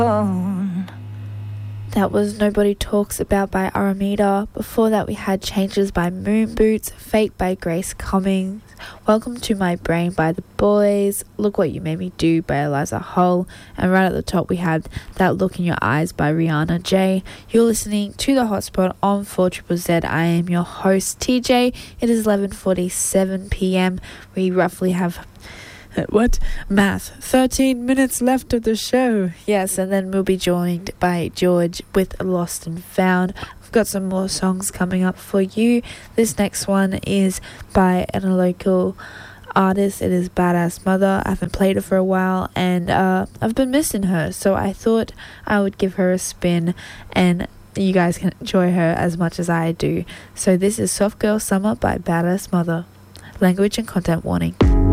That was Nobody Talks About by Aramida. Before that we had Changes by Moon Boots, Fate by Grace Cummings, Welcome to My Brain by The Boys, Look What You Made Me Do by Eliza Hull, and right at the top we had That Look in Your Eyes by Rihanna J. You're listening to The Hotspot on 4ZZZ. I am your host TJ. It is 11:47pm. We roughly have 13 minutes left of the show. Yes, and then we'll be joined by George with Lost and Found. I've got some more songs coming up for you. This next one is by a local artist. It is Badass Mother. I haven't played her for a while and I've been missing her, so I thought I would give her a spin and you guys can enjoy her as much as I do. So this is Soft Girl Summer by Badass Mother. Language and content warning.